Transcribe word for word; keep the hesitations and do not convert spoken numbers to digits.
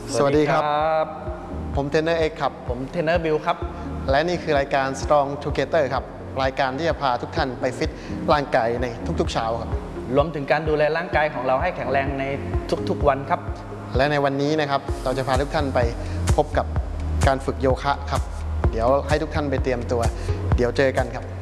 สวัสดีครับผมเทรนเนอร์เอกครับผมเทรนเนอร์บิวครับและนี่คือรายการ Strong Together ครับรายการที่จะพาทุกท่านไปฟิตร่างกายในทุกๆเช้าครับรวมถึงการดูแลร่างกายของเราให้แข็งแรงในทุกๆวันครับและในวันนี้นะครับเราจะพาทุกท่านไปพบกับการฝึกโยคะครับเดี๋ยวให้ทุกท่านไปเตรียมตัวเดี๋ยวเจอกันครับ